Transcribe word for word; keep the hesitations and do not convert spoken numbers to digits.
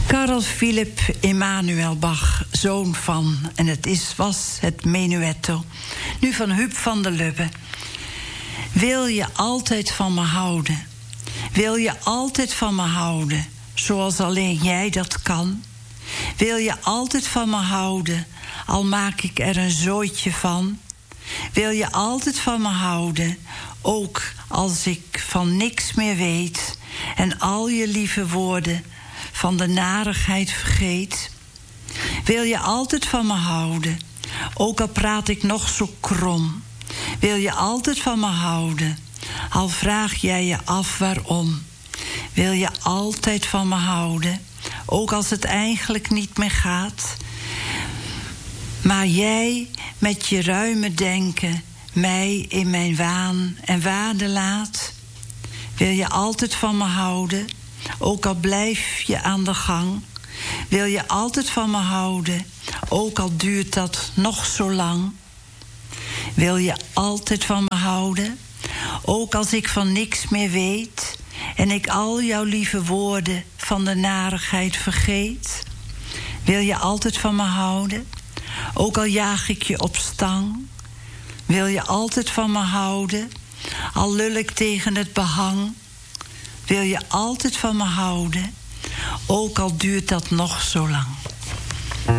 Karel Philipp Emanuel Bach, zoon van, en het is, was het menuetto, nu van Huub van der Lubbe. Wil je altijd van me houden? Wil je altijd van me houden, zoals alleen jij dat kan? Wil je altijd van me houden, al maak ik er een zooitje van? Wil je altijd van me houden, ook als ik van niks meer weet en al je lieve woorden van de narigheid vergeet? Wil je altijd van me houden, ook al praat ik nog zo krom? Wil je altijd van me houden, al vraag jij je af waarom? Wil je altijd van me houden, ook als het eigenlijk niet meer gaat? Maar jij met je ruime denken mij in mijn waan en waarde laat? Wil je altijd van me houden, ook al blijf je aan de gang? Wil je altijd van me houden, ook al duurt dat nog zo lang? Wil je altijd van me houden, ook als ik van niks meer weet en ik al jouw lieve woorden van de narigheid vergeet? Wil je altijd van me houden, ook al jaag ik je op stang? Wil je altijd van me houden, al lul ik tegen het behang? Wil je altijd van me houden, ook al duurt dat nog zo lang?